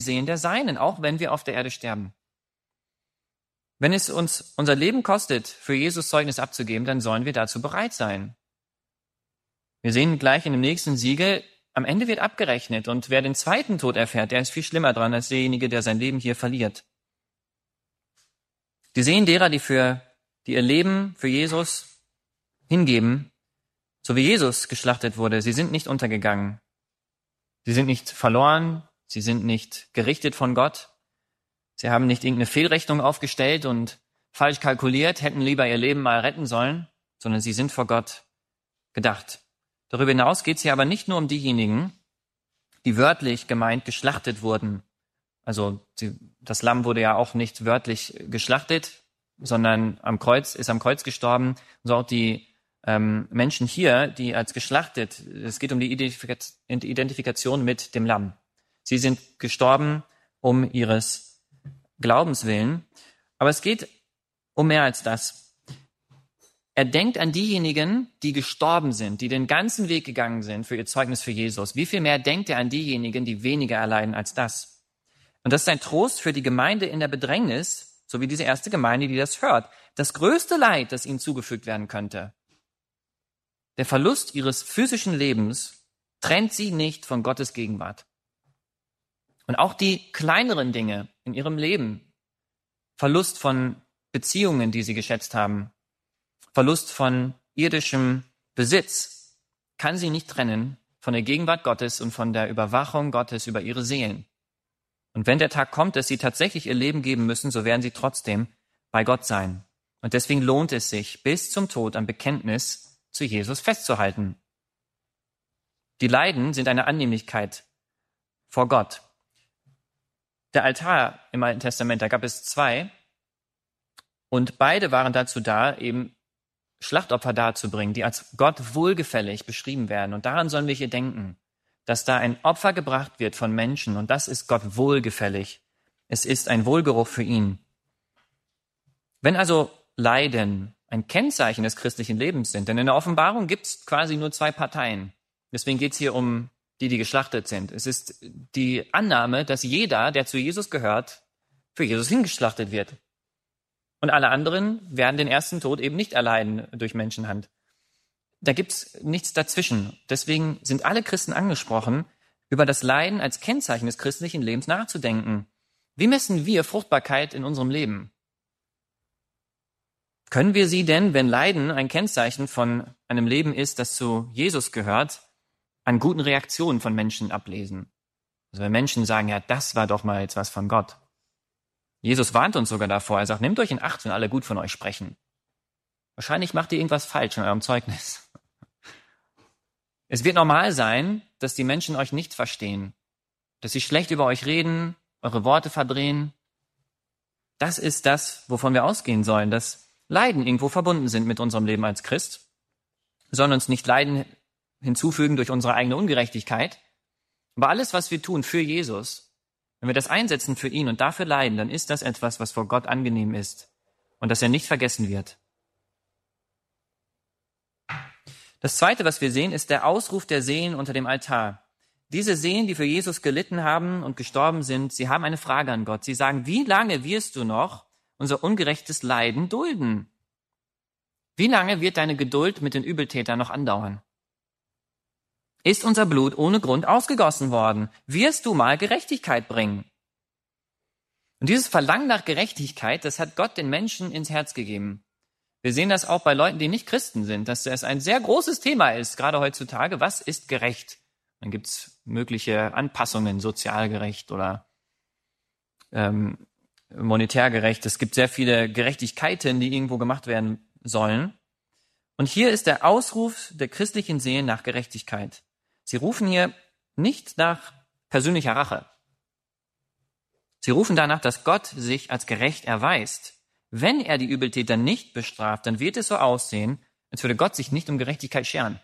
Sehen der Seinen, auch wenn wir auf der Erde sterben. Wenn es uns unser Leben kostet, für Jesus Zeugnis abzugeben, dann sollen wir dazu bereit sein. Wir sehen gleich in dem nächsten Siegel, am Ende wird abgerechnet und wer den zweiten Tod erfährt, der ist viel schlimmer dran als derjenige, der sein Leben hier verliert. Die Seelen derer, die ihr Leben für Jesus hingeben, so wie Jesus geschlachtet wurde, sie sind nicht untergegangen. Sie sind nicht verloren, sie sind nicht gerichtet von Gott. Sie haben nicht irgendeine Fehlrechnung aufgestellt und falsch kalkuliert, hätten lieber ihr Leben mal retten sollen, sondern sie sind vor Gott gedacht. Darüber hinaus geht es hier aber nicht nur um diejenigen, die wörtlich gemeint geschlachtet wurden. Also das Lamm wurde ja auch nicht wörtlich geschlachtet, sondern ist am Kreuz gestorben. So auch die Menschen hier, die als geschlachtet, es geht um die Identifikation mit dem Lamm. Sie sind gestorben um ihres Glaubens willen. Aber es geht um mehr als das. Er denkt an diejenigen, die gestorben sind, die den ganzen Weg gegangen sind für ihr Zeugnis für Jesus. Wie viel mehr denkt er an diejenigen, die weniger erleiden als das? Und das ist ein Trost für die Gemeinde in der Bedrängnis, so wie diese erste Gemeinde, die das hört. Das größte Leid, das ihnen zugefügt werden könnte, der Verlust ihres physischen Lebens, trennt sie nicht von Gottes Gegenwart. Und auch die kleineren Dinge in ihrem Leben, Verlust von Beziehungen, die sie geschätzt haben, Verlust von irdischem Besitz, kann sie nicht trennen von der Gegenwart Gottes und von der Überwachung Gottes über ihre Seelen. Und wenn der Tag kommt, dass sie tatsächlich ihr Leben geben müssen, so werden sie trotzdem bei Gott sein. Und deswegen lohnt es sich, bis zum Tod am Bekenntnis zu Jesus festzuhalten. Die Leiden sind eine Annehmlichkeit vor Gott. Der Altar im Alten Testament, da gab es 2. Und beide waren dazu da, eben Schlachtopfer darzubringen, die als Gott wohlgefällig beschrieben werden. Und daran sollen wir hier denken, dass da ein Opfer gebracht wird von Menschen. Und das ist Gott wohlgefällig. Es ist ein Wohlgeruch für ihn. Wenn also Leiden ein Kennzeichen des christlichen Lebens sind, denn in der Offenbarung gibt es quasi nur 2 Parteien. Deswegen geht es hier um die geschlachtet sind. Es ist die Annahme, dass jeder, der zu Jesus gehört, für Jesus hingeschlachtet wird. Und alle anderen werden den ersten Tod eben nicht erleiden durch Menschenhand. Da gibt's nichts dazwischen. Deswegen sind alle Christen angesprochen, über das Leiden als Kennzeichen des christlichen Lebens nachzudenken. Wie messen wir Fruchtbarkeit in unserem Leben? Können wir sie denn, wenn Leiden ein Kennzeichen von einem Leben ist, das zu Jesus gehört, an guten Reaktionen von Menschen ablesen? Also wenn Menschen sagen, ja, das war doch mal jetzt was von Gott. Jesus warnt uns sogar davor. Er sagt, nehmt euch in Acht, wenn alle gut von euch sprechen. Wahrscheinlich macht ihr irgendwas falsch in eurem Zeugnis. Es wird normal sein, dass die Menschen euch nicht verstehen, dass sie schlecht über euch reden, eure Worte verdrehen. Das ist das, wovon wir ausgehen sollen, dass Leiden irgendwo verbunden sind mit unserem Leben als Christ. Wir sollen uns nicht Leiden hinzufügen durch unsere eigene Ungerechtigkeit. Aber alles, was wir tun für Jesus, wenn wir das einsetzen für ihn und dafür leiden, dann ist das etwas, was vor Gott angenehm ist und dass er nicht vergessen wird. Das Zweite, was wir sehen, ist der Ausruf der Seelen unter dem Altar. Diese Seelen, die für Jesus gelitten haben und gestorben sind, sie haben eine Frage an Gott. Sie sagen, wie lange wirst du noch unser ungerechtes Leiden dulden? Wie lange wird deine Geduld mit den Übeltätern noch andauern? Ist unser Blut ohne Grund ausgegossen worden? Wirst du mal Gerechtigkeit bringen? Und dieses Verlangen nach Gerechtigkeit, das hat Gott den Menschen ins Herz gegeben. Wir sehen das auch bei Leuten, die nicht Christen sind, dass es ein sehr großes Thema ist, gerade heutzutage. Was ist gerecht? Dann gibt es mögliche Anpassungen, sozial gerecht oder monetär gerecht. Es gibt sehr viele Gerechtigkeiten, die irgendwo gemacht werden sollen. Und hier ist der Ausruf der christlichen Seelen nach Gerechtigkeit. Sie rufen hier nicht nach persönlicher Rache. Sie rufen danach, dass Gott sich als gerecht erweist. Wenn er die Übeltäter nicht bestraft, dann wird es so aussehen, als würde Gott sich nicht um Gerechtigkeit scheren.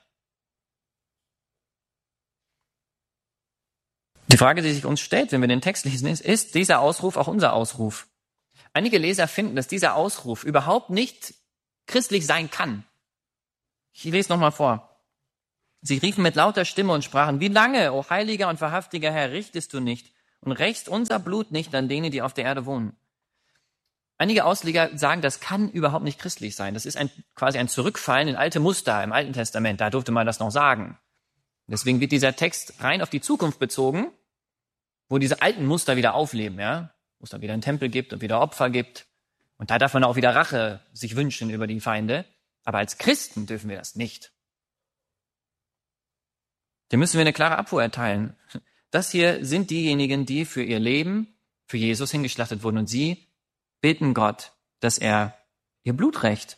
Die Frage, die sich uns stellt, wenn wir den Text lesen, ist dieser Ausruf auch unser Ausruf? Einige Leser finden, dass dieser Ausruf überhaupt nicht christlich sein kann. Ich lese nochmal vor. Sie riefen mit lauter Stimme und sprachen, wie lange, o heiliger und wahrhaftiger Herr, richtest du nicht und rächst unser Blut nicht an denen, die auf der Erde wohnen. Einige Ausleger sagen, das kann überhaupt nicht christlich sein. Das ist quasi ein Zurückfallen in alte Muster im Alten Testament. Da durfte man das noch sagen. Deswegen wird dieser Text rein auf die Zukunft bezogen, wo diese alten Muster wieder aufleben, ja, wo es dann wieder einen Tempel gibt und wieder Opfer gibt. Und da darf man auch wieder Rache sich wünschen über die Feinde. Aber als Christen dürfen wir das nicht. Dem müssen wir eine klare Abfuhr erteilen. Das hier sind diejenigen, die für ihr Leben, für Jesus hingeschlachtet wurden. Und sie beten Gott, dass er ihr Blut rächt.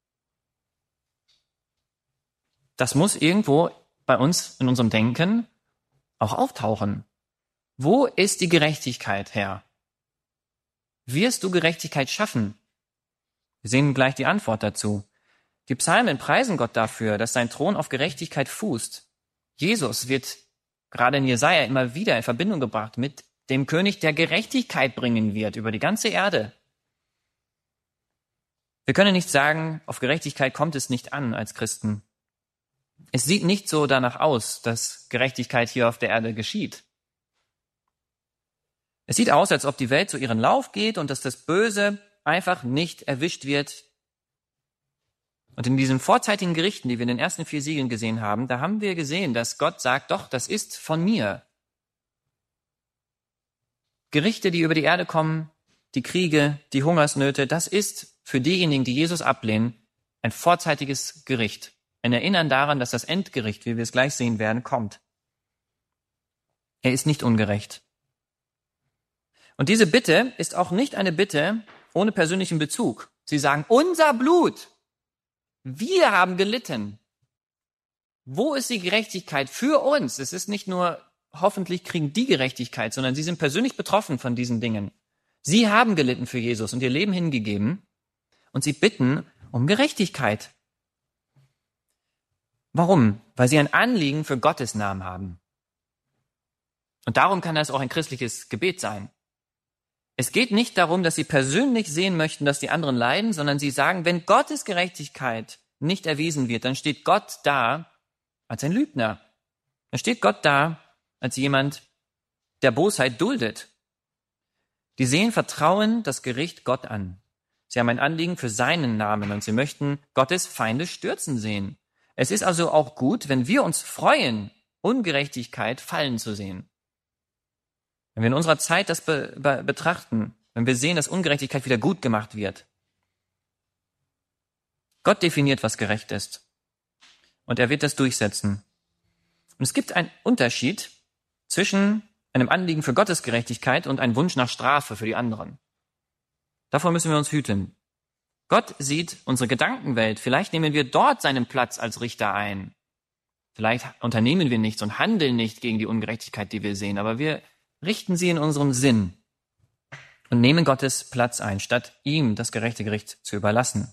Das muss irgendwo bei uns in unserem Denken auch auftauchen. Wo ist die Gerechtigkeit, Herr? Wirst du Gerechtigkeit schaffen? Wir sehen gleich die Antwort dazu. Die Psalmen preisen Gott dafür, dass sein Thron auf Gerechtigkeit fußt. Jesus wird gerade in Jesaja immer wieder in Verbindung gebracht mit dem König, der Gerechtigkeit bringen wird über die ganze Erde. Wir können nicht sagen, auf Gerechtigkeit kommt es nicht an als Christen. Es sieht nicht so danach aus, dass Gerechtigkeit hier auf der Erde geschieht. Es sieht aus, als ob die Welt so ihren Lauf geht und dass das Böse einfach nicht erwischt wird. Und in diesen vorzeitigen Gerichten, die wir in den ersten 4 Siegeln gesehen haben, da haben wir gesehen, dass Gott sagt, doch, das ist von mir. Gerichte, die über die Erde kommen, die Kriege, die Hungersnöte, das ist für diejenigen, die Jesus ablehnen, ein vorzeitiges Gericht. Ein Erinnern daran, dass das Endgericht, wie wir es gleich sehen werden, kommt. Er ist nicht ungerecht. Und diese Bitte ist auch nicht eine Bitte ohne persönlichen Bezug. Sie sagen, unser Blut, wir haben gelitten. Wo ist die Gerechtigkeit für uns? Es ist nicht nur, hoffentlich kriegen die Gerechtigkeit, sondern sie sind persönlich betroffen von diesen Dingen. Sie haben gelitten für Jesus und ihr Leben hingegeben und sie bitten um Gerechtigkeit. Warum? Weil sie ein Anliegen für Gottes Namen haben. Und darum kann das auch ein christliches Gebet sein. Es geht nicht darum, dass sie persönlich sehen möchten, dass die anderen leiden, sondern sie sagen, wenn Gottes Gerechtigkeit nicht erwiesen wird, dann steht Gott da als ein Lügner. Dann steht Gott da als jemand, der Bosheit duldet. Die sehen Vertrauen das Gericht Gott an. Sie haben ein Anliegen für seinen Namen und sie möchten Gottes Feinde stürzen sehen. Es ist also auch gut, wenn wir uns freuen, Ungerechtigkeit fallen zu sehen. Wenn wir in unserer Zeit das betrachten, wenn wir sehen, dass Ungerechtigkeit wieder gut gemacht wird. Gott definiert, was gerecht ist. Und er wird das durchsetzen. Und es gibt einen Unterschied zwischen einem Anliegen für Gottes Gerechtigkeit und einem Wunsch nach Strafe für die anderen. Davor müssen wir uns hüten. Gott sieht unsere Gedankenwelt. Vielleicht nehmen wir dort seinen Platz als Richter ein. Vielleicht unternehmen wir nichts und handeln nicht gegen die Ungerechtigkeit, die wir sehen, aber wir richten sie in unserem Sinn und nehmen Gottes Platz ein, statt ihm das gerechte Gericht zu überlassen.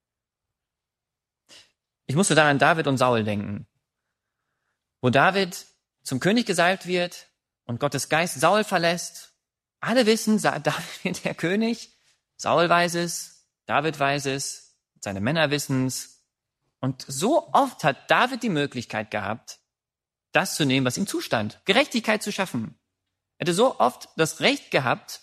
Ich musste da an David und Saul denken, wo David zum König gesalbt wird und Gottes Geist Saul verlässt. Alle wissen, David wird der König, Saul weiß es, David weiß es, seine Männer wissen es. Und so oft hat David die Möglichkeit gehabt, das zu nehmen, was ihm zustand, Gerechtigkeit zu schaffen. Er hätte so oft das Recht gehabt,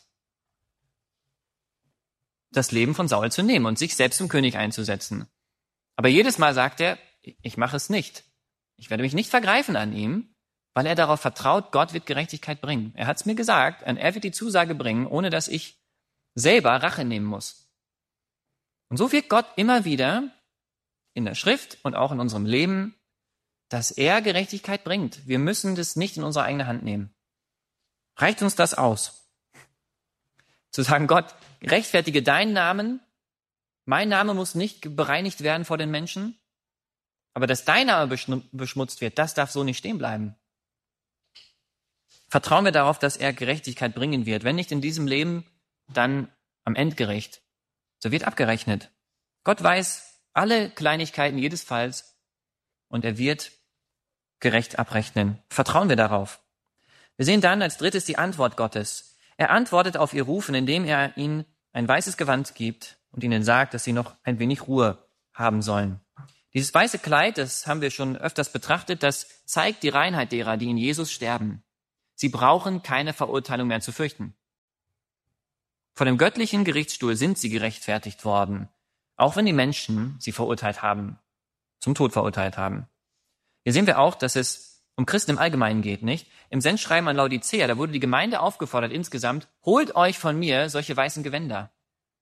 das Leben von Saul zu nehmen und sich selbst zum König einzusetzen. Aber jedes Mal sagt er, ich mache es nicht. Ich werde mich nicht vergreifen an ihm, weil er darauf vertraut, Gott wird Gerechtigkeit bringen. Er hat es mir gesagt, und er wird die Zusage bringen, ohne dass ich selber Rache nehmen muss. Und so wirkt Gott immer wieder in der Schrift und auch in unserem Leben, dass er Gerechtigkeit bringt. Wir müssen das nicht in unsere eigene Hand nehmen. Reicht uns das aus? Zu sagen, Gott, rechtfertige deinen Namen, mein Name muss nicht bereinigt werden vor den Menschen, aber dass dein Name beschmutzt wird, das darf so nicht stehen bleiben. Vertrauen wir darauf, dass er Gerechtigkeit bringen wird. Wenn nicht in diesem Leben, dann am Endgericht. So wird abgerechnet. Gott weiß alle Kleinigkeiten jedes Falls und er wird gerecht abrechnen. Vertrauen wir darauf. Wir sehen dann als drittes die Antwort Gottes. Er antwortet auf ihr Rufen, indem er ihnen ein weißes Gewand gibt und ihnen sagt, dass sie noch ein wenig Ruhe haben sollen. Dieses weiße Kleid, das haben wir schon öfters betrachtet, das zeigt die Reinheit derer, die in Jesus sterben. Sie brauchen keine Verurteilung mehr zu fürchten. Vor dem göttlichen Gerichtsstuhl sind sie gerechtfertigt worden, auch wenn die Menschen sie verurteilt haben, zum Tod verurteilt haben. Hier sehen wir auch, dass es um Christen im Allgemeinen geht, nicht? Im Sendschreiben an Laodicea, da wurde die Gemeinde aufgefordert insgesamt, holt euch von mir solche weißen Gewänder.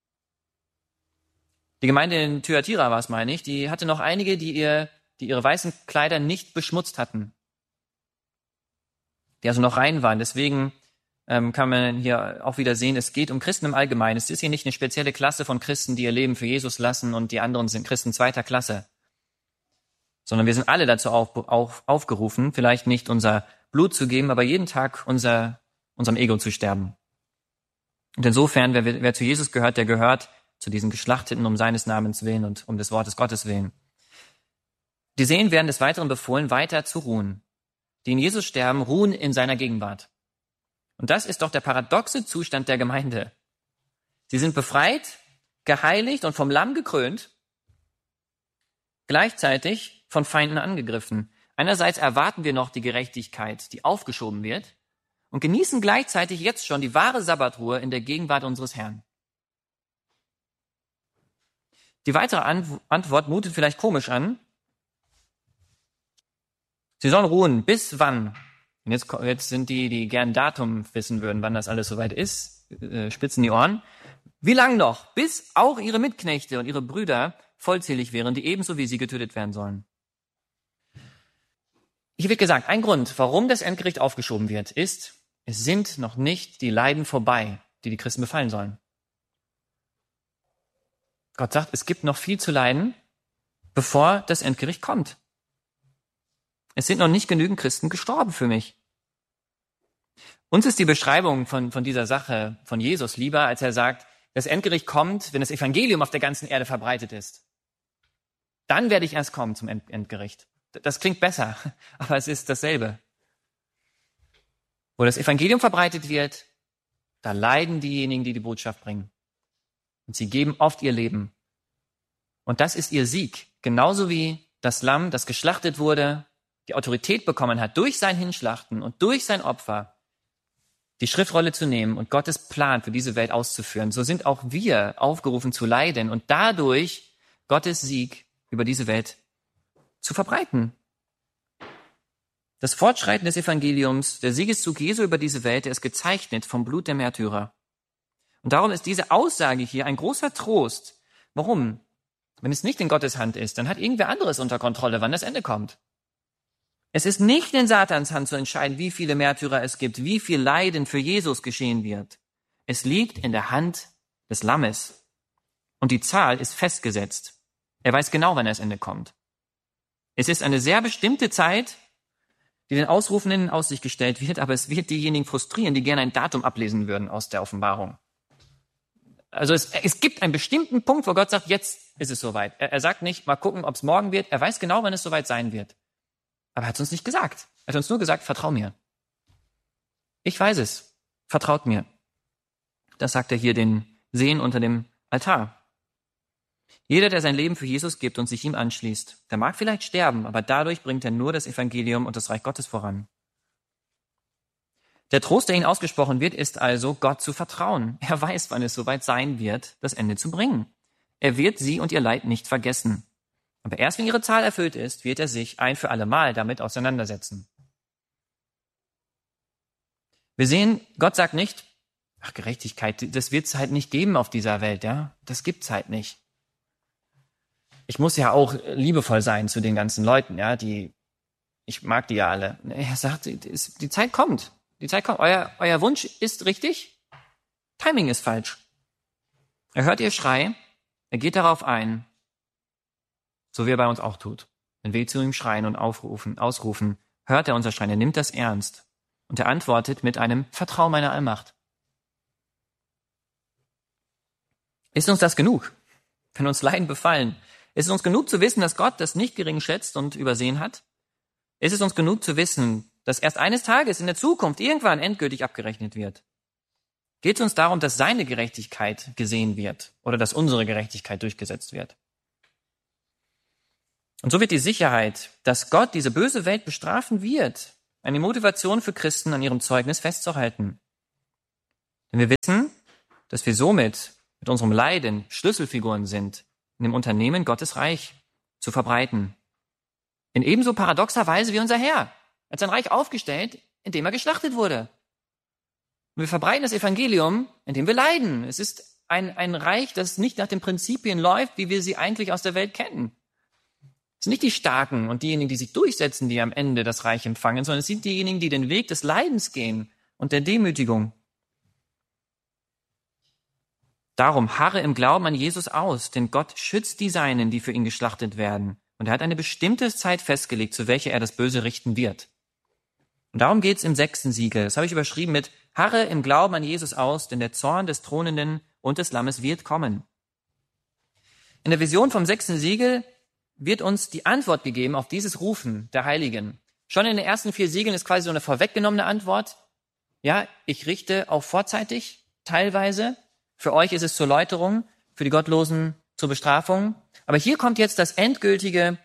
Die Gemeinde in Thyatira war es, meine ich, die hatte noch einige, die ihre weißen Kleider nicht beschmutzt hatten, die also noch rein waren. Deswegen kann man hier auch wieder sehen, es geht um Christen im Allgemeinen. Es ist hier nicht eine spezielle Klasse von Christen, die ihr Leben für Jesus lassen und die anderen sind Christen zweiter Klasse, sondern wir sind alle dazu aufgerufen, vielleicht nicht unser Blut zu geben, aber jeden Tag unserem Ego zu sterben. Und insofern, wer zu Jesus gehört, der gehört zu diesen Geschlachteten um seines Namens willen und um des Wortes Gottes willen. Die Seelen werden des Weiteren befohlen, weiter zu ruhen. Die in Jesus sterben, ruhen in seiner Gegenwart. Und das ist doch der paradoxe Zustand der Gemeinde. Sie sind befreit, geheiligt und vom Lamm gekrönt, gleichzeitig von Feinden angegriffen. Einerseits erwarten wir noch die Gerechtigkeit, die aufgeschoben wird, und genießen gleichzeitig jetzt schon die wahre Sabbatruhe in der Gegenwart unseres Herrn. Die weitere Antwort mutet vielleicht komisch an. Sie sollen ruhen. Bis wann? Und jetzt sind die gern Datum wissen würden, wann das alles soweit ist, spitzen die Ohren. Wie lang noch? Bis auch ihre Mitknechte und ihre Brüder vollzählig wären, die ebenso wie sie getötet werden sollen. Hier wird gesagt, ein Grund, warum das Endgericht aufgeschoben wird, ist, es sind noch nicht die Leiden vorbei, die die Christen befallen sollen. Gott sagt, es gibt noch viel zu leiden, bevor das Endgericht kommt. Es sind noch nicht genügend Christen gestorben für mich. Uns ist die Beschreibung von dieser Sache von Jesus lieber, als er sagt, das Endgericht kommt, wenn das Evangelium auf der ganzen Erde verbreitet ist. Dann werde ich erst kommen zum Endgericht. Das klingt besser, aber es ist dasselbe. Wo das Evangelium verbreitet wird, da leiden diejenigen, die die Botschaft bringen. Und sie geben oft ihr Leben. Und das ist ihr Sieg. Genauso wie das Lamm, das geschlachtet wurde, die Autorität bekommen hat, durch sein Hinschlachten und durch sein Opfer die Schriftrolle zu nehmen und Gottes Plan für diese Welt auszuführen. So sind auch wir aufgerufen zu leiden und dadurch Gottes Sieg über diese Welt zu verbreiten. Das Fortschreiten des Evangeliums, der Siegeszug Jesu über diese Welt, der ist gezeichnet vom Blut der Märtyrer. Und darum ist diese Aussage hier ein großer Trost. Warum? Wenn es nicht in Gottes Hand ist, dann hat irgendwer anderes unter Kontrolle, wann das Ende kommt. Es ist nicht in Satans Hand zu entscheiden, wie viele Märtyrer es gibt, wie viel Leiden für Jesus geschehen wird. Es liegt in der Hand des Lammes. Und die Zahl ist festgesetzt. Er weiß genau, wann das Ende kommt. Es ist eine sehr bestimmte Zeit, die den Ausrufenden in Aussicht gestellt wird, aber es wird diejenigen frustrieren, die gerne ein Datum ablesen würden aus der Offenbarung. Also es gibt einen bestimmten Punkt, wo Gott sagt, jetzt ist es soweit. Er sagt nicht, mal gucken, ob es morgen wird. Er weiß genau, wann es soweit sein wird. Aber er hat es uns nicht gesagt. Er hat uns nur gesagt, vertrau mir. Ich weiß es. Vertraut mir. Das sagt er hier den Sehen unter dem Altar. Jeder, der sein Leben für Jesus gibt und sich ihm anschließt, der mag vielleicht sterben, aber dadurch bringt er nur das Evangelium und das Reich Gottes voran. Der Trost, der ihnen ausgesprochen wird, ist also, Gott zu vertrauen. Er weiß, wann es soweit sein wird, das Ende zu bringen. Er wird sie und ihr Leid nicht vergessen. Aber erst wenn ihre Zahl erfüllt ist, wird er sich ein für alle Mal damit auseinandersetzen. Wir sehen, Gott sagt nicht, ach, Gerechtigkeit, das wird es halt nicht geben auf dieser Welt, ja? Das gibt's halt nicht. Ich muss ja auch liebevoll sein zu den ganzen Leuten, ja, ich mag die ja alle. Er sagt, die Zeit kommt. Die Zeit kommt. Euer Wunsch ist richtig, Timing ist falsch. Er hört ihr Schrei, er geht darauf ein, so wie er bei uns auch tut. Wenn wir zu ihm schreien und ausrufen, hört er unser Schreien, er nimmt das ernst. Und er antwortet mit einem Vertrau meiner Allmacht. Ist uns das genug, wenn uns Leiden befallen? Ist es uns genug zu wissen, dass Gott das nicht gering schätzt und übersehen hat? Ist es uns genug zu wissen, dass erst eines Tages in der Zukunft irgendwann endgültig abgerechnet wird? Geht es uns darum, dass seine Gerechtigkeit gesehen wird oder dass unsere Gerechtigkeit durchgesetzt wird? Und so wird die Sicherheit, dass Gott diese böse Welt bestrafen wird, eine Motivation für Christen, an ihrem Zeugnis festzuhalten. Denn wir wissen, dass wir somit mit unserem Leiden Schlüsselfiguren sind, in dem Unternehmen Gottes Reich zu verbreiten. In ebenso paradoxer Weise wie unser Herr. Er hat sein Reich aufgestellt, indem er geschlachtet wurde. Und wir verbreiten das Evangelium, indem wir leiden. Es ist ein Reich, das nicht nach den Prinzipien läuft, wie wir sie eigentlich aus der Welt kennen. Es sind nicht die Starken und diejenigen, die sich durchsetzen, die am Ende das Reich empfangen, sondern es sind diejenigen, die den Weg des Leidens gehen und der Demütigung. Darum harre im Glauben an Jesus aus, denn Gott schützt die Seinen, die für ihn geschlachtet werden. Und er hat eine bestimmte Zeit festgelegt, zu welcher er das Böse richten wird. Und darum geht's im 6. Siegel. Das habe ich überschrieben mit harre im Glauben an Jesus aus, denn der Zorn des Thronenden und des Lammes wird kommen. In der Vision vom 6. Siegel wird uns die Antwort gegeben auf dieses Rufen der Heiligen. Schon in den ersten 4 Siegeln ist quasi so eine vorweggenommene Antwort. Ja, ich richte auch vorzeitig, teilweise. Für euch ist es zur Läuterung, für die Gottlosen zur Bestrafung. Aber hier kommt jetzt das endgültige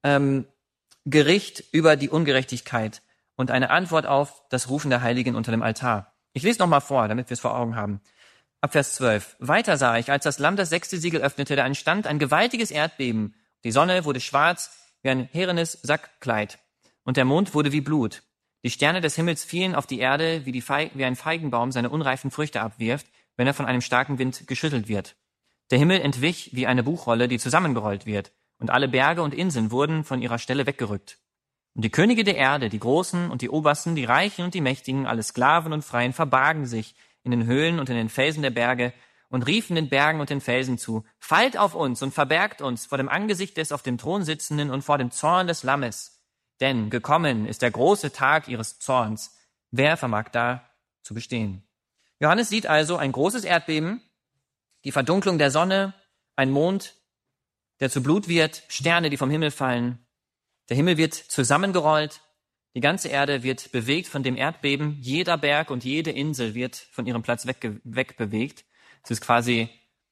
Gericht über die Ungerechtigkeit und eine Antwort auf das Rufen der Heiligen unter dem Altar. Ich lese nochmal vor, damit wir es vor Augen haben. Ab Vers 12. Weiter sah ich, als das Lamm das 6. Siegel öffnete, da entstand ein gewaltiges Erdbeben. Die Sonne wurde schwarz wie ein härenes Sackkleid und der Mond wurde wie Blut. Die Sterne des Himmels fielen auf die Erde, wie ein Feigenbaum seine unreifen Früchte abwirft, wenn er von einem starken Wind geschüttelt wird. Der Himmel entwich wie eine Buchrolle, die zusammengerollt wird, und alle Berge und Inseln wurden von ihrer Stelle weggerückt. Und die Könige der Erde, die Großen und die Obersten, die Reichen und die Mächtigen, alle Sklaven und Freien, verbargen sich in den Höhlen und in den Felsen der Berge und riefen den Bergen und den Felsen zu: Fallt auf uns und verbergt uns vor dem Angesicht des auf dem Thron sitzenden und vor dem Zorn des Lammes. Denn gekommen ist der große Tag ihres Zorns. Wer vermag da zu bestehen? Johannes sieht also ein großes Erdbeben, die Verdunklung der Sonne, ein Mond, der zu Blut wird, Sterne, die vom Himmel fallen. Der Himmel wird zusammengerollt, die ganze Erde wird bewegt von dem Erdbeben, jeder Berg und jede Insel wird von ihrem Platz wegbewegt. Es ist quasi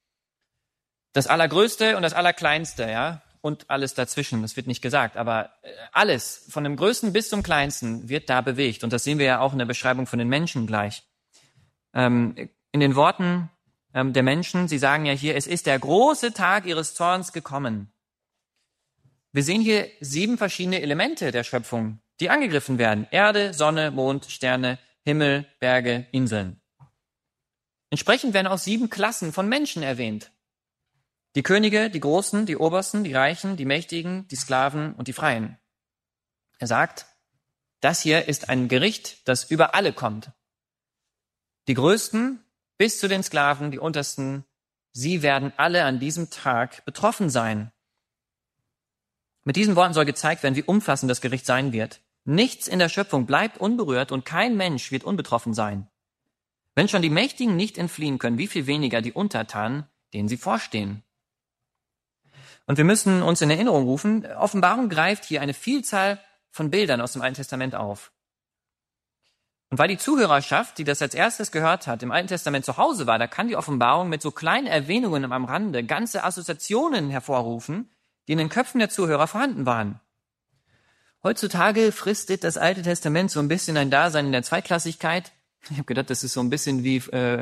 das Allergrößte und das Allerkleinste, ja, und alles dazwischen. Das wird nicht gesagt, aber alles, von dem Größten bis zum Kleinsten, wird da bewegt. Und das sehen wir ja auch in der Beschreibung von den Menschen gleich. In den Worten der Menschen, sie sagen ja hier, es ist der große Tag ihres Zorns gekommen. Wir sehen hier 7 verschiedene Elemente der Schöpfung, die angegriffen werden. Erde, Sonne, Mond, Sterne, Himmel, Berge, Inseln. Entsprechend werden auch 7 Klassen von Menschen erwähnt. Die Könige, die Großen, die Obersten, die Reichen, die Mächtigen, die Sklaven und die Freien. Er sagt, das hier ist ein Gericht, das über alle kommt. Die Größten bis zu den Sklaven, die Untersten, sie werden alle an diesem Tag betroffen sein. Mit diesen Worten soll gezeigt werden, wie umfassend das Gericht sein wird. Nichts in der Schöpfung bleibt unberührt und kein Mensch wird unbetroffen sein. Wenn schon die Mächtigen nicht entfliehen können, wie viel weniger die Untertanen, denen sie vorstehen. Und wir müssen uns in Erinnerung rufen, Offenbarung greift hier eine Vielzahl von Bildern aus dem Alten Testament auf. Und weil die Zuhörerschaft, die das als erstes gehört hat, im Alten Testament zu Hause war, da kann die Offenbarung mit so kleinen Erwähnungen am Rande ganze Assoziationen hervorrufen, die in den Köpfen der Zuhörer vorhanden waren. Heutzutage fristet das Alte Testament so ein bisschen ein Dasein in der Zweitklassigkeit. Ich habe gedacht, das ist so ein bisschen wie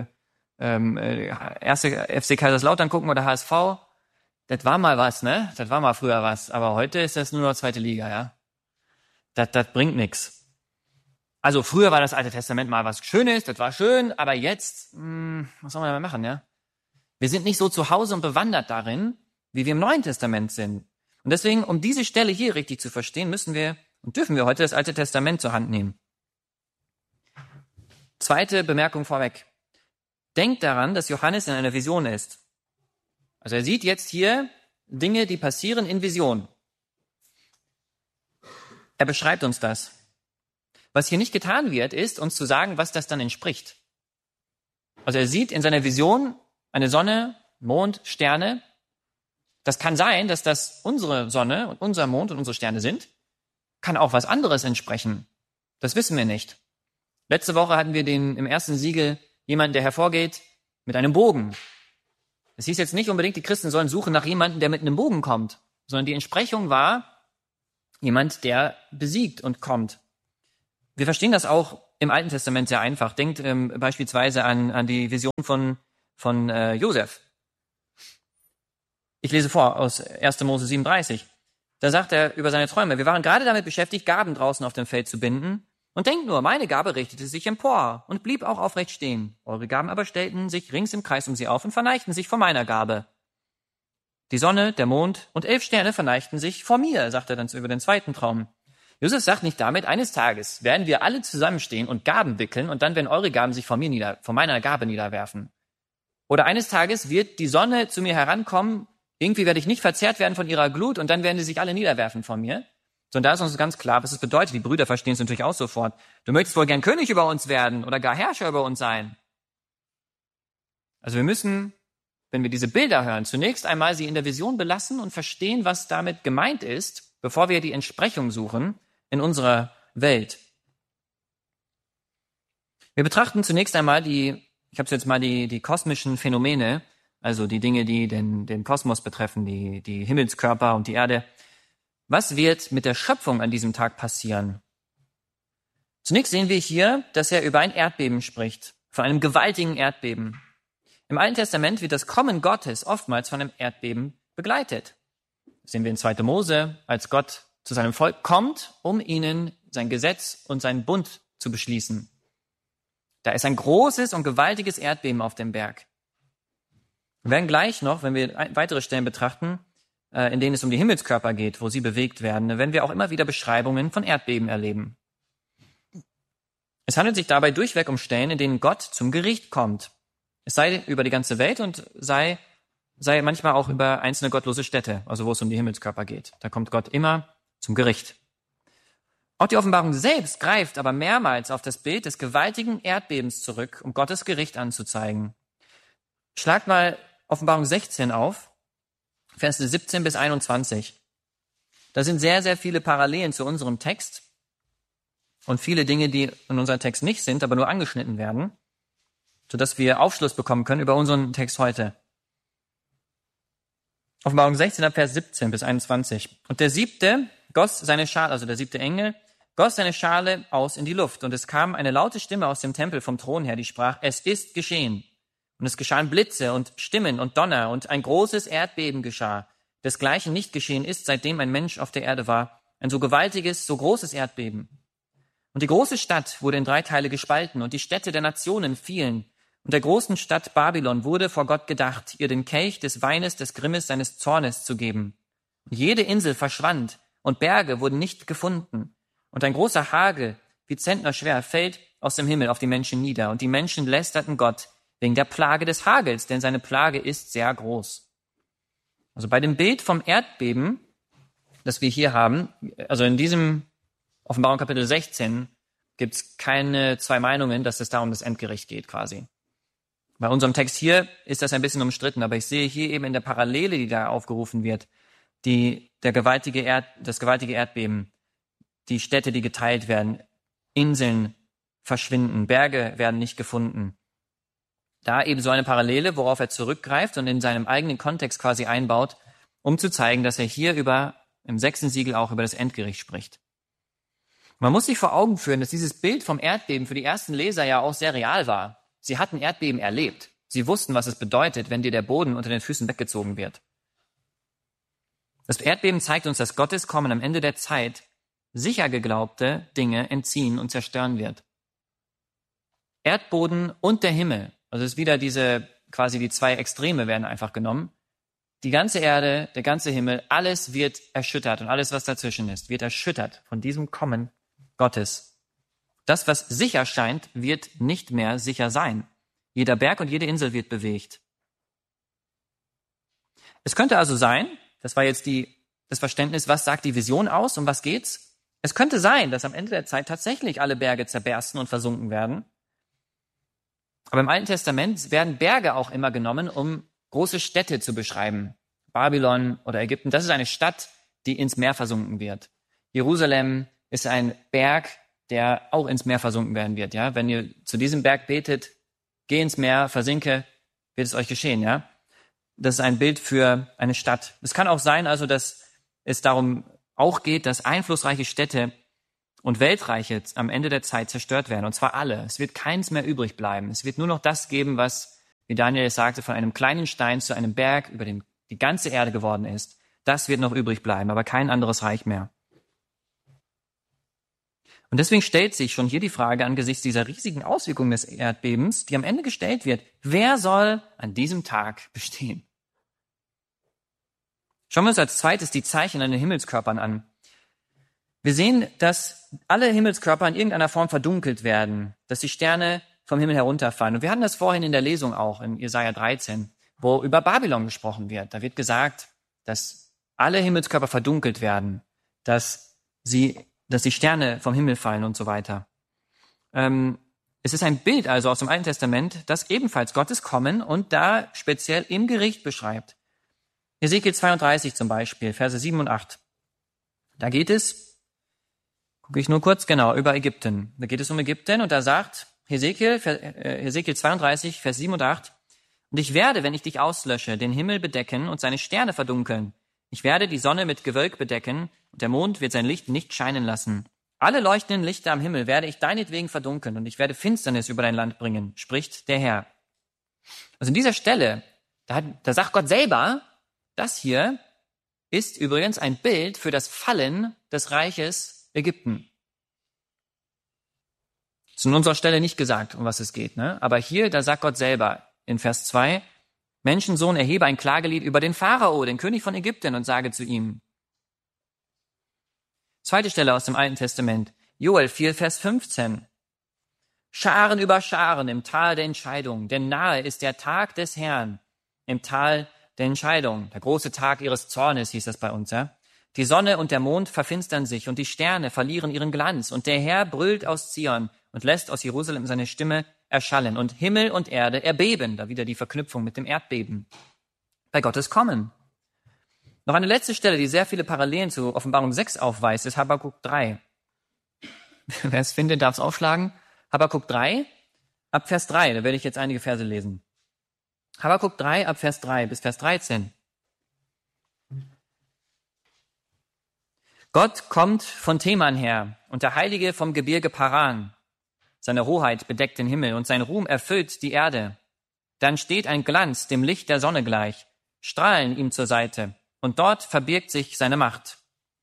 erste FC Kaiserslautern gucken oder HSV. Das war mal was, ne? Das war mal früher was. Aber heute ist das nur noch 2. Liga, ja? Das bringt nichts. Also früher war das Alte Testament mal was Schönes, das war schön, aber jetzt, was soll man damit machen, ja? Wir sind nicht so zu Hause und bewandert darin, wie wir im Neuen Testament sind. Und deswegen, um diese Stelle hier richtig zu verstehen, müssen wir und dürfen wir heute das Alte Testament zur Hand nehmen. Zweite Bemerkung vorweg. Denkt daran, dass Johannes in einer Vision ist. Also er sieht jetzt hier Dinge, die passieren in Vision. Er beschreibt uns das. Was hier nicht getan wird, ist, uns zu sagen, was das dann entspricht. Also er sieht in seiner Vision eine Sonne, Mond, Sterne. Das kann sein, dass das unsere Sonne und unser Mond und unsere Sterne sind. Kann auch was anderes entsprechen. Das wissen wir nicht. Letzte Woche hatten wir im 1. Siegel jemanden, der hervorgeht mit einem Bogen. Es hieß jetzt nicht unbedingt, die Christen sollen suchen nach jemandem, der mit einem Bogen kommt, sondern die Entsprechung war jemand, der besiegt und kommt. Wir verstehen das auch im Alten Testament sehr einfach. Denkt beispielsweise an die Vision von Josef. Ich lese vor aus 1. Mose 37. Da sagt er über seine Träume: Wir waren gerade damit beschäftigt, Gaben draußen auf dem Feld zu binden. Und denkt nur, meine Gabe richtete sich empor und blieb auch aufrecht stehen. Eure Gaben aber stellten sich rings im Kreis um sie auf und verneigten sich vor meiner Gabe. Die Sonne, der Mond und 11 Sterne verneigten sich vor mir, sagt er dann über den zweiten Traum. Josef sagt nicht damit, eines Tages werden wir alle zusammenstehen und Gaben wickeln und dann werden eure Gaben sich vor meiner Gabe niederwerfen. Oder eines Tages wird die Sonne zu mir herankommen, irgendwie werde ich nicht verzehrt werden von ihrer Glut und dann werden sie sich alle niederwerfen vor mir. Sondern da ist uns ganz klar, was es bedeutet. Die Brüder verstehen es natürlich auch sofort. Du möchtest wohl gern König über uns werden oder gar Herrscher über uns sein. Also wir müssen, wenn wir diese Bilder hören, zunächst einmal sie in der Vision belassen und verstehen, was damit gemeint ist, bevor wir die Entsprechung suchen in unserer Welt. Wir betrachten zunächst einmal die kosmischen Phänomene, also die Dinge, die den Kosmos betreffen, die Himmelskörper und die Erde. Was wird mit der Schöpfung an diesem Tag passieren? Zunächst sehen wir hier, dass er über ein Erdbeben spricht, von einem gewaltigen Erdbeben. Im Alten Testament wird das Kommen Gottes oftmals von einem Erdbeben begleitet. Das sehen wir in 2. Mose, als Gott zu seinem Volk kommt, um ihnen sein Gesetz und seinen Bund zu beschließen. Da ist ein großes und gewaltiges Erdbeben auf dem Berg. Wir werden gleich noch, wenn wir weitere Stellen betrachten, in denen es um die Himmelskörper geht, wo sie bewegt werden, werden wir auch immer wieder Beschreibungen von Erdbeben erleben. Es handelt sich dabei durchweg um Stellen, in denen Gott zum Gericht kommt. Es sei über die ganze Welt und sei manchmal auch über einzelne gottlose Städte, also wo es um die Himmelskörper geht. Da kommt Gott immer zum Gericht. Auch die Offenbarung selbst greift aber mehrmals auf das Bild des gewaltigen Erdbebens zurück, um Gottes Gericht anzuzeigen. Schlagt mal Offenbarung 16 auf, Verse 17 bis 21. Da sind sehr, sehr viele Parallelen zu unserem Text und viele Dinge, die in unserem Text nicht sind, aber nur angeschnitten werden, sodass wir Aufschluss bekommen können über unseren Text heute. Offenbarung 16, Vers 17 bis 21. Und der siebte goss seine Schale, also der siebte Engel, goss seine Schale aus in die Luft. Und es kam eine laute Stimme aus dem Tempel vom Thron her, die sprach: Es ist geschehen. Und es geschahen Blitze und Stimmen und Donner und ein großes Erdbeben geschah. Desgleichen nicht geschehen ist, seitdem ein Mensch auf der Erde war. Ein so gewaltiges, so großes Erdbeben. Und die große Stadt wurde in 3 Teile gespalten und die Städte der Nationen fielen. Und der großen Stadt Babylon wurde vor Gott gedacht, ihr den Kelch des Weines des Grimmes seines Zornes zu geben. Und jede Insel verschwand und Berge wurden nicht gefunden. Und ein großer Hagel, wie zentnerschwer, fällt aus dem Himmel auf die Menschen nieder. Und die Menschen lästerten Gott wegen der Plage des Hagels, denn seine Plage ist sehr groß. Also bei dem Bild vom Erdbeben, das wir hier haben, also in diesem Offenbarung Kapitel 16, gibt es keine 2 Meinungen, dass es da um das Endgericht geht quasi. Bei unserem Text hier ist das ein bisschen umstritten, aber ich sehe hier eben in der Parallele, die da aufgerufen wird, das gewaltige Erdbeben, die Städte, die geteilt werden, Inseln verschwinden, Berge werden nicht gefunden. Da eben so eine Parallele, worauf er zurückgreift und in seinem eigenen Kontext quasi einbaut, um zu zeigen, dass er hier im 6. Siegel auch über das Endgericht spricht. Man muss sich vor Augen führen, dass dieses Bild vom Erdbeben für die ersten Leser ja auch sehr real war. Sie hatten Erdbeben erlebt. Sie wussten, was es bedeutet, wenn dir der Boden unter den Füßen weggezogen wird. Das Erdbeben zeigt uns, dass Gottes Kommen am Ende der Zeit sicher geglaubte Dinge entziehen und zerstören wird. Erdboden und der Himmel, also es ist wieder quasi die 2 Extreme werden einfach genommen. Die ganze Erde, der ganze Himmel, alles wird erschüttert und alles, was dazwischen ist, wird erschüttert von diesem Kommen Gottes. Das, was sicher scheint, wird nicht mehr sicher sein. Jeder Berg und jede Insel wird bewegt. Es könnte also sein, das war jetzt das Verständnis, was sagt die Vision aus, um was geht's? Es könnte sein, dass am Ende der Zeit tatsächlich alle Berge zerbersten und versunken werden. Aber im Alten Testament werden Berge auch immer genommen, um große Städte zu beschreiben. Babylon oder Ägypten, das ist eine Stadt, die ins Meer versunken wird. Jerusalem ist ein Berg, der auch ins Meer versunken werden wird. Ja, wenn ihr zu diesem Berg betet, geh ins Meer, versinke, wird es euch geschehen. Ja, das ist ein Bild für eine Stadt. Es kann auch sein, also dass es darum auch geht, dass einflussreiche Städte und Weltreiche am Ende der Zeit zerstört werden. Und zwar alle. Es wird keins mehr übrig bleiben. Es wird nur noch das geben, was, wie Daniel es sagte, von einem kleinen Stein zu einem Berg über die ganze Erde geworden ist. Das wird noch übrig bleiben, aber kein anderes Reich mehr. Und deswegen stellt sich schon hier die Frage angesichts dieser riesigen Auswirkungen des Erdbebens, die am Ende gestellt wird, wer soll an diesem Tag bestehen? Schauen wir uns als zweites die Zeichen an den Himmelskörpern an. Wir sehen, dass alle Himmelskörper in irgendeiner Form verdunkelt werden, dass die Sterne vom Himmel herunterfallen. Und wir hatten das vorhin in der Lesung auch, in Jesaja 13, wo über Babylon gesprochen wird. Da wird gesagt, dass alle Himmelskörper verdunkelt werden, dass die Sterne vom Himmel fallen und so weiter. Es ist ein Bild also aus dem Alten Testament, das ebenfalls Gottes Kommen und da speziell im Gericht beschreibt. Hesekiel 32 zum Beispiel, Verse 7 und 8. Da geht es, gucke ich nur kurz, genau, über Ägypten. Da geht es um Ägypten und da sagt Hesekiel 32, Vers 7 und 8, und ich werde, wenn ich dich auslösche, den Himmel bedecken und seine Sterne verdunkeln. Ich werde die Sonne mit Gewölk bedecken und der Mond wird sein Licht nicht scheinen lassen. Alle leuchtenden Lichter am Himmel werde ich deinetwegen verdunkeln und ich werde Finsternis über dein Land bringen, spricht der Herr. Also in dieser Stelle, da sagt Gott selber, das hier ist übrigens ein Bild für das Fallen des Reiches Ägypten. Ist an unserer Stelle nicht gesagt, um was es geht, ne? Aber hier, da sagt Gott selber in Vers 2, Menschensohn, erhebe ein Klagelied über den Pharao, den König von Ägypten, und sage zu ihm. Zweite Stelle aus dem Alten Testament, Joel 4, Vers 15. Scharen über Scharen im Tal der Entscheidung, denn nahe ist der Tag des Herrn im Tal der Entscheidung. Der große Tag ihres Zornes hieß das bei uns, ja. Die Sonne und der Mond verfinstern sich und die Sterne verlieren ihren Glanz und der Herr brüllt aus Zion und lässt aus Jerusalem seine Stimme erschallen und Himmel und Erde erbeben. Da wieder die Verknüpfung mit dem Erdbeben. Bei Gottes Kommen. Noch eine letzte Stelle, die sehr viele Parallelen zu Offenbarung 6 aufweist, ist Habakuk 3. Wer es findet, darf es aufschlagen. Habakuk 3, ab Vers 3, da werde ich jetzt einige Verse lesen. Habakuk 3, ab Vers 3 bis Vers 13. Gott kommt von Teman her und der Heilige vom Gebirge Paran. Seine Hoheit bedeckt den Himmel und sein Ruhm erfüllt die Erde. Dann steht ein Glanz dem Licht der Sonne gleich, Strahlen ihm zur Seite und dort verbirgt sich seine Macht.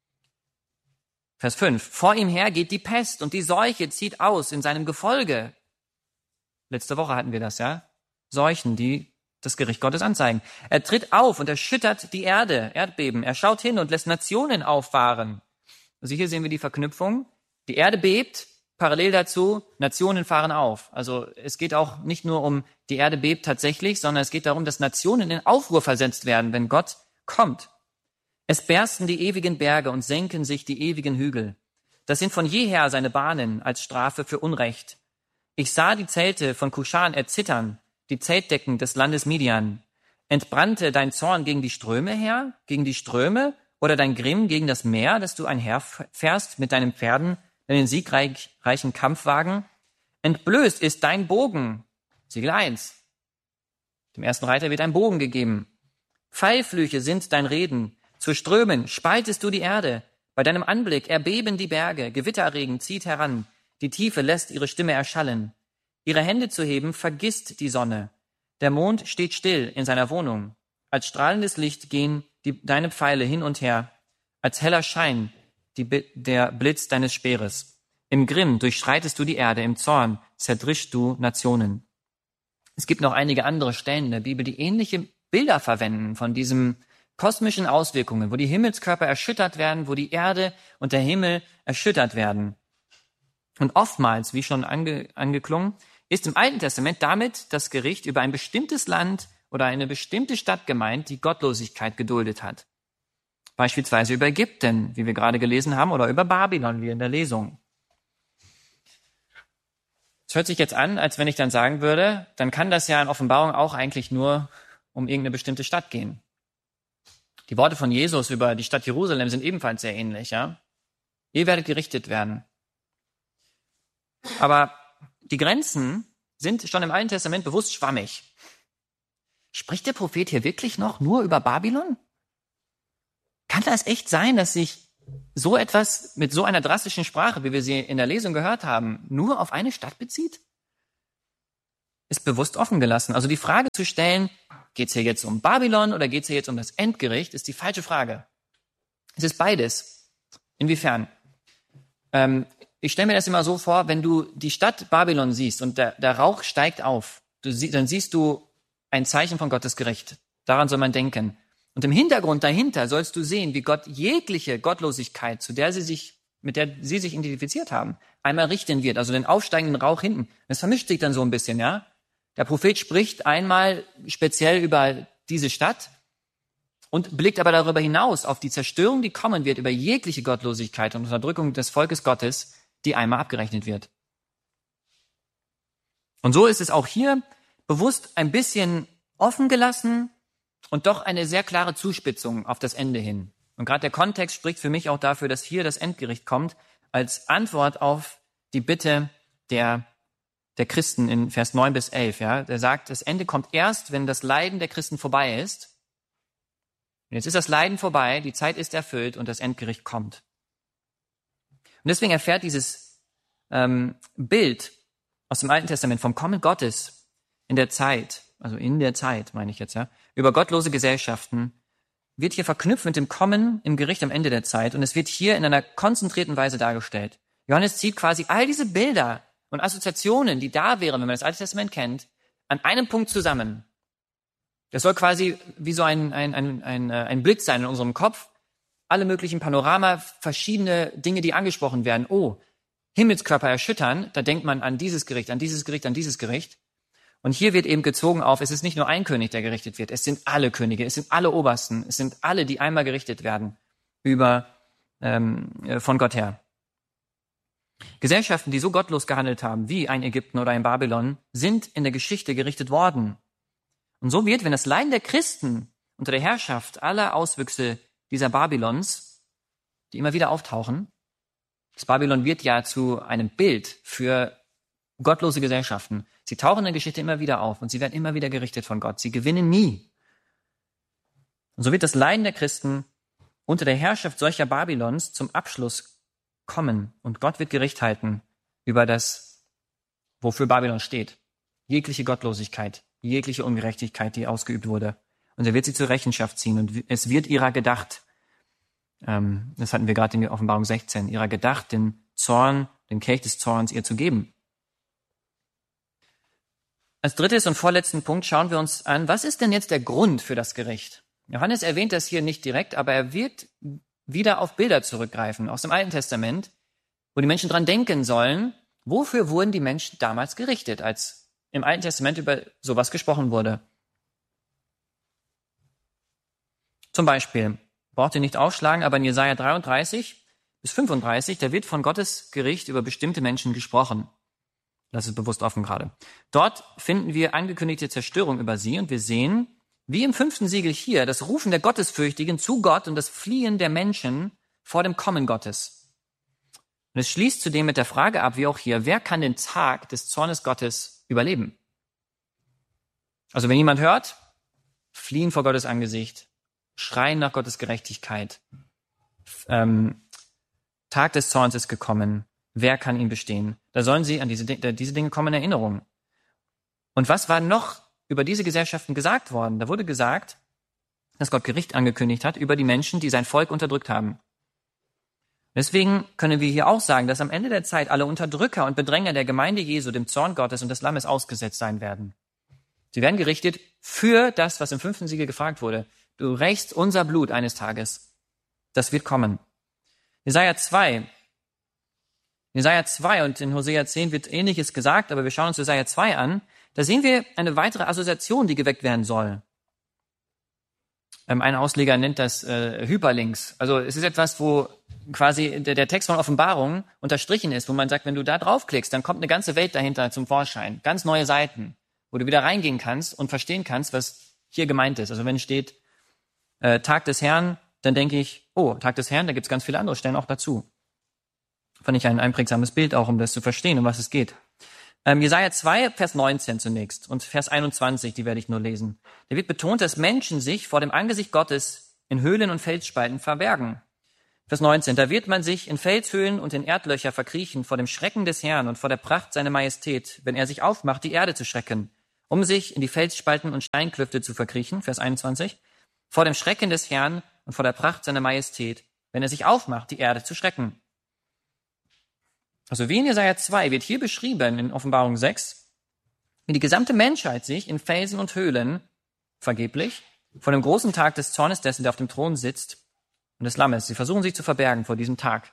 Vers 5. Vor ihm her geht die Pest und die Seuche zieht aus in seinem Gefolge. Letzte Woche hatten wir das, ja? Seuchen, die das Gericht Gottes anzeigen. Er tritt auf und erschüttert die Erde, Erdbeben. Er schaut hin und lässt Nationen auffahren. Also hier sehen wir die Verknüpfung. Die Erde bebt, parallel dazu, Nationen fahren auf. Also es geht auch nicht nur um, die Erde bebt tatsächlich, sondern es geht darum, dass Nationen in Aufruhr versetzt werden, wenn Gott kommt. Es bersten die ewigen Berge und senken sich die ewigen Hügel. Das sind von jeher seine Bahnen als Strafe für Unrecht. Ich sah die Zelte von Kuschan erzittern, die Zeltdecken des Landes Midian. Entbrannte dein Zorn gegen die Ströme her, gegen die Ströme, oder dein Grimm gegen das Meer, dass du einherfährst mit deinen Pferden in den siegreichen Kampfwagen? Entblößt ist dein Bogen, Siegel 1. Dem ersten Reiter wird ein Bogen gegeben. Pfeilflüche sind dein Reden. Zu Strömen spaltest du die Erde. Bei deinem Anblick erbeben die Berge, Gewitterregen zieht heran. Die Tiefe lässt ihre Stimme erschallen. Ihre Hände zu heben vergisst die Sonne. Der Mond steht still in seiner Wohnung. Als strahlendes Licht gehen deine Pfeile hin und her. Als heller Schein der Blitz deines Speeres. Im Grimm durchschreitest du die Erde, im Zorn zerdrischst du Nationen. Es gibt noch einige andere Stellen in der Bibel, die ähnliche Bilder verwenden von diesen kosmischen Auswirkungen, wo die Himmelskörper erschüttert werden, wo die Erde und der Himmel erschüttert werden. Und oftmals, wie schon angeklungen, ist im Alten Testament damit das Gericht über ein bestimmtes Land oder eine bestimmte Stadt gemeint, die Gottlosigkeit geduldet hat. Beispielsweise über Ägypten, wie wir gerade gelesen haben, oder über Babylon, wie in der Lesung. Es hört sich jetzt an, als wenn ich dann sagen würde, dann kann das ja in Offenbarung auch eigentlich nur um irgendeine bestimmte Stadt gehen. Die Worte von Jesus über die Stadt Jerusalem sind ebenfalls sehr ähnlich, ja? Ihr werdet gerichtet werden. Aber die Grenzen sind schon im Alten Testament bewusst schwammig. Spricht der Prophet hier wirklich noch nur über Babylon? Kann das echt sein, dass sich so etwas mit so einer drastischen Sprache, wie wir sie in der Lesung gehört haben, nur auf eine Stadt bezieht? Ist bewusst offen gelassen. Also die Frage zu stellen, geht es hier jetzt um Babylon oder geht es hier jetzt um das Endgericht, ist die falsche Frage. Es ist beides. Inwiefern? Ich stelle mir das immer so vor, wenn du die Stadt Babylon siehst und der Rauch steigt auf, dann siehst du ein Zeichen von Gottes Gericht. Daran soll man denken. Und im Hintergrund dahinter sollst du sehen, wie Gott jegliche Gottlosigkeit, mit der sie sich identifiziert haben, einmal richten wird. Also den aufsteigenden Rauch hinten. Das vermischt sich dann so ein bisschen, ja. Der Prophet spricht einmal speziell über diese Stadt und blickt aber darüber hinaus auf die Zerstörung, die kommen wird, über jegliche Gottlosigkeit und Unterdrückung des Volkes Gottes, die einmal abgerechnet wird. Und so ist es auch hier bewusst ein bisschen offen gelassen und doch eine sehr klare Zuspitzung auf das Ende hin. Und gerade der Kontext spricht für mich auch dafür, dass hier das Endgericht kommt, als Antwort auf die Bitte der Christen in Vers 9 bis 11. Ja? Der sagt, das Ende kommt erst, wenn das Leiden der Christen vorbei ist. Und jetzt ist das Leiden vorbei, die Zeit ist erfüllt und das Endgericht kommt. Und deswegen erfährt dieses Bild aus dem Alten Testament vom Kommen Gottes in der Zeit meine ich jetzt, ja, über gottlose Gesellschaften, wird hier verknüpft mit dem Kommen im Gericht am Ende der Zeit. Und es wird hier in einer konzentrierten Weise dargestellt. Johannes zieht quasi all diese Bilder und Assoziationen, die da wären, wenn man das Alte Testament kennt, an einem Punkt zusammen. Das soll quasi wie so ein Blitz sein in unserem Kopf. Alle möglichen Panorama, verschiedene Dinge, die angesprochen werden. Oh, Himmelskörper erschüttern, da denkt man an dieses Gericht, an dieses Gericht, an dieses Gericht. Und hier wird eben gezogen auf, es ist nicht nur ein König, der gerichtet wird, es sind alle Könige, es sind alle Obersten, es sind alle, die einmal gerichtet werden von Gott her. Gesellschaften, die so gottlos gehandelt haben, wie ein Ägypten oder ein Babylon, sind in der Geschichte gerichtet worden. Und so wird, wenn das Leiden der Christen unter der Herrschaft aller Auswüchse dieser Babylons, die immer wieder auftauchen, das Babylon wird ja zu einem Bild für gottlose Gesellschaften. Sie tauchen in der Geschichte immer wieder auf und sie werden immer wieder gerichtet von Gott. Sie gewinnen nie. Und so wird das Leiden der Christen unter der Herrschaft solcher Babylons zum Abschluss kommen. Und Gott wird Gericht halten über das, wofür Babylon steht. Jegliche Gottlosigkeit, jegliche Ungerechtigkeit, die ausgeübt wurde. Und er wird sie zur Rechenschaft ziehen und es wird ihrer gedacht. Das hatten wir gerade in der Offenbarung 16. Ihrer gedacht, den Zorn, den Kelch des Zorns ihr zu geben. Als drittes und vorletzten Punkt schauen wir uns an, was ist denn jetzt der Grund für das Gericht? Johannes erwähnt das hier nicht direkt, aber er wird wieder auf Bilder zurückgreifen aus dem Alten Testament, wo die Menschen dran denken sollen, wofür wurden die Menschen damals gerichtet, als im Alten Testament über sowas gesprochen wurde. Zum Beispiel, braucht ihr nicht aufschlagen, aber in Jesaja 33 bis 35, da wird von Gottes Gericht über bestimmte Menschen gesprochen. Das ist bewusst offen gerade. Dort finden wir angekündigte Zerstörung über sie und wir sehen, wie im 5. Siegel hier, das Rufen der Gottesfürchtigen zu Gott und das Fliehen der Menschen vor dem Kommen Gottes. Und es schließt zudem mit der Frage ab, wie auch hier, wer kann den Tag des Zornes Gottes überleben? Also wenn jemand hört, fliehen vor Gottes Angesicht, schreien nach Gottes Gerechtigkeit, Tag des Zorns ist gekommen, wer kann ihn bestehen? Da sollen sie an diese Dinge kommen in Erinnerung. Und was war noch über diese Gesellschaften gesagt worden? Da wurde gesagt, dass Gott Gericht angekündigt hat über die Menschen, die sein Volk unterdrückt haben. Deswegen können wir hier auch sagen, dass am Ende der Zeit alle Unterdrücker und Bedränger der Gemeinde Jesu dem Zorn Gottes und des Lammes ausgesetzt sein werden. Sie werden gerichtet für das, was im 5. Siegel gefragt wurde. Du rächst unser Blut eines Tages. Das wird kommen. Jesaja 2 und in Hosea 10 wird Ähnliches gesagt, aber wir schauen uns Jesaja 2 an. Da sehen wir eine weitere Assoziation, die geweckt werden soll. Ein Ausleger nennt das Hyperlinks. Also es ist etwas, wo quasi der Text von Offenbarung unterstrichen ist, wo man sagt, wenn du da draufklickst, dann kommt eine ganze Welt dahinter zum Vorschein. Ganz neue Seiten, wo du wieder reingehen kannst und verstehen kannst, was hier gemeint ist. Also wenn steht Tag des Herrn, dann denke ich, oh, Tag des Herrn, da gibt es ganz viele andere Stellen auch dazu. Fand ich ein einprägsames Bild auch, um das zu verstehen, um was es geht. Jesaja 2, Vers 19 zunächst und Vers 21, die werde ich nur lesen. Da wird betont, dass Menschen sich vor dem Angesicht Gottes in Höhlen und Felsspalten verbergen. Vers 19, da wird man sich in Felshöhlen und in Erdlöcher verkriechen vor dem Schrecken des Herrn und vor der Pracht seiner Majestät, wenn er sich aufmacht, die Erde zu schrecken, um sich in die Felsspalten und Steinklüfte zu verkriechen. Vers 21, vor dem Schrecken des Herrn und vor der Pracht seiner Majestät, wenn er sich aufmacht, die Erde zu schrecken. Also wie in Jesaja 2 wird hier beschrieben in Offenbarung 6, wie die gesamte Menschheit sich in Felsen und Höhlen vergeblich vor dem großen Tag des Zornes dessen, der auf dem Thron sitzt, und des Lammes. Sie versuchen sich zu verbergen vor diesem Tag.